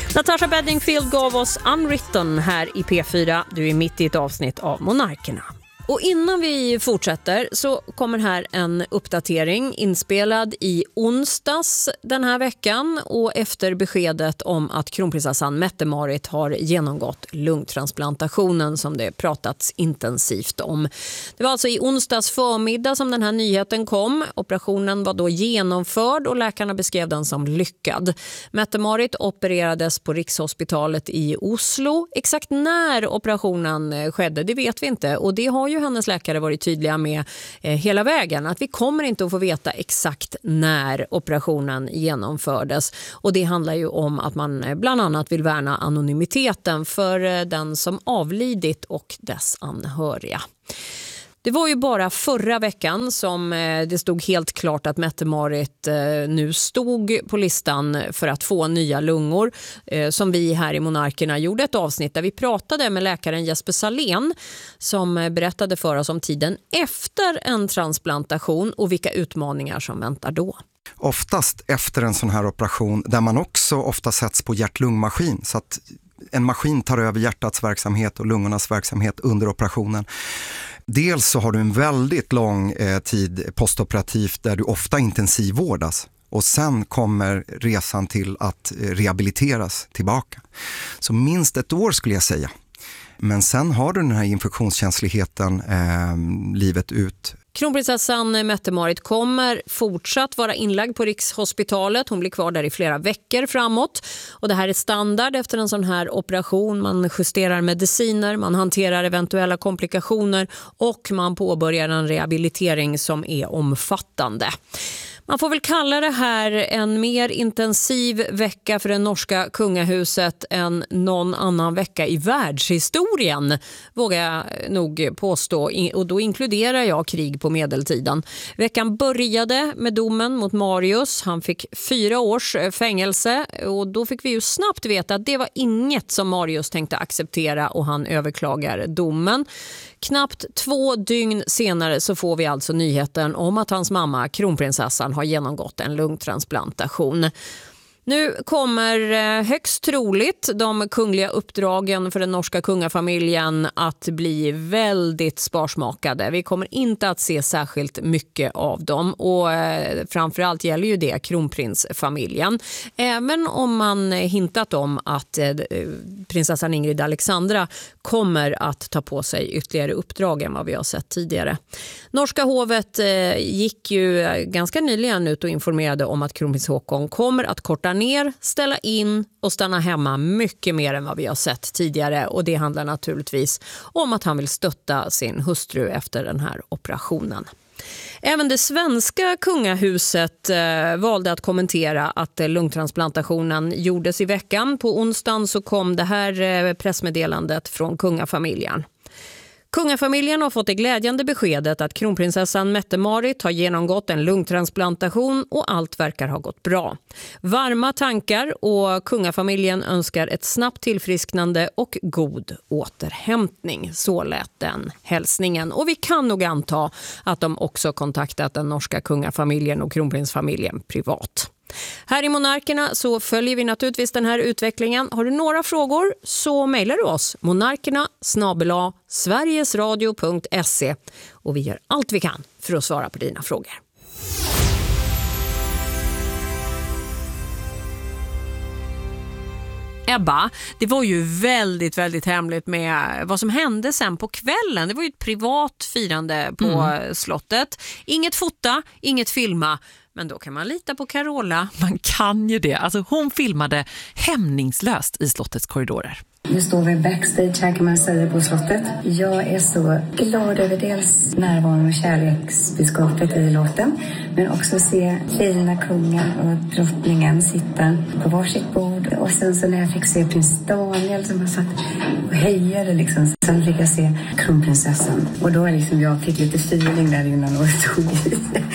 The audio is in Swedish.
Natasha Bedingfield gav oss Unwritten här i P4. Du är mitt i ett avsnitt av Monarkerna. Och innan vi fortsätter så kommer här en uppdatering inspelad i onsdags den här veckan och efter beskedet om att kronprinsessan Mette-Marit har genomgått lungtransplantationen som det pratats intensivt om. Det var alltså i onsdags förmiddag som den här nyheten kom. Operationen var då genomförd och läkarna beskrev den som lyckad. Mette-Marit opererades på Rikshospitalet i Oslo. Exakt när operationen skedde, det vet vi inte, och det har ju hennes läkare varit tydliga med hela vägen att vi kommer inte att få veta exakt när operationen genomfördes, och det handlar ju om att man bland annat vill värna anonymiteten för den som avlidit och dess anhöriga. Det var ju bara förra veckan som det stod helt klart att Mette-Marit nu stod på listan för att få nya lungor, som vi här i Monarkerna gjorde ett avsnitt där vi pratade med läkaren Jesper Salén som berättade för oss om tiden efter en transplantation och vilka utmaningar som väntar då. Oftast efter en sån här operation där man också ofta sätts på hjärt-lungmaskin så att en maskin tar över hjärtats verksamhet och lungornas verksamhet under operationen. Dels så har du en väldigt lång tid postoperativt där du ofta intensivvårdas och sen kommer resan till att rehabiliteras tillbaka. Så minst ett år skulle jag säga. Men sen har du den här infektionskänsligheten livet ut. Kronprinsessan Mette-Marit kommer fortsatt vara inlagd på Rikshospitalet. Hon blir kvar där i flera veckor framåt. Och det här är standard efter en sån här operation. Man justerar mediciner, man hanterar eventuella komplikationer och man påbörjar en rehabilitering som är omfattande. Man får väl kalla det här en mer intensiv vecka för det norska kungahuset än någon annan vecka i världshistorien, vågar jag nog påstå. Och då inkluderar jag krig på medeltiden. Veckan började med domen mot Marius. Han fick 4 års fängelse och då fick vi ju snabbt veta att det var inget som Marius tänkte acceptera och han överklagar domen. Knappt 2 dygn senare så får vi alltså nyheten om att hans mamma, kronprinsessan, har genomgått en lungtransplantation. Nu kommer högst troligt de kungliga uppdragen för den norska kungafamiljen att bli väldigt sparsmakade. Vi kommer inte att se särskilt mycket av dem och framförallt gäller ju det kronprinsfamiljen. Även om man hintat om att prinsessan Ingrid Alexandra kommer att ta på sig ytterligare uppdrag än vad vi har sett tidigare. Norska hovet gick ju ganska nyligen ut och informerade om att kronprins Håkon kommer att korta ner, ställa in och stanna hemma mycket mer än vad vi har sett tidigare, och det handlar naturligtvis om att han vill stötta sin hustru efter den här operationen. Även det svenska kungahuset valde att kommentera att lungtransplantationen gjordes i veckan. På onsdagen så kom det här pressmeddelandet från kungafamiljen. Kungafamiljen har fått det glädjande beskedet att kronprinsessan Mette-Marit har genomgått en lungtransplantation och allt verkar ha gått bra. Varma tankar och kungafamiljen önskar ett snabbt tillfrisknande och god återhämtning. Så lät den hälsningen. Och vi kan nog anta att de också kontaktat den norska kungafamiljen och kronprinsfamiljen privat. Här i Monarkerna så följer vi naturligtvis den här utvecklingen. Har du några frågor så mejlar du oss monarkerna@sverigesradio.se och vi gör allt vi kan för att svara på dina frågor. Ebba, det var ju väldigt, väldigt hemligt med vad som hände sen på kvällen. Det var ju ett privat firande på slottet. Inget fota, inget filma. Men då kan man lita på Carola. Man kan ju det. Alltså hon filmade hämningslöst i slottets korridorer. Nu står vi backstage här kan man säga på slottet. Jag är så glad över dels närvaron och kärleksbudskapet i låten. Men också se fina kungen och drottningen sitta på varsitt bord. Och sen så när jag fick se prins Daniel som har satt och hejade liksom. Sen fick jag se kronprinsessan. Och då liksom jag fick lite feeling där innan och tog i.